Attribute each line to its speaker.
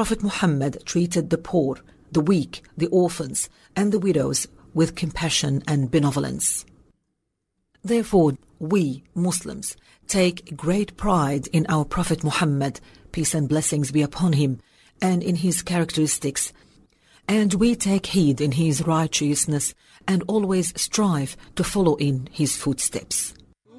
Speaker 1: Prophet Muhammad treated the poor, the weak, the orphans, and the widows with compassion and benevolence. Therefore, we, Muslims, take great pride in our Prophet Muhammad, peace and blessings be upon him, and in his characteristics, and we take heed in his righteousness and always strive to follow in his footsteps.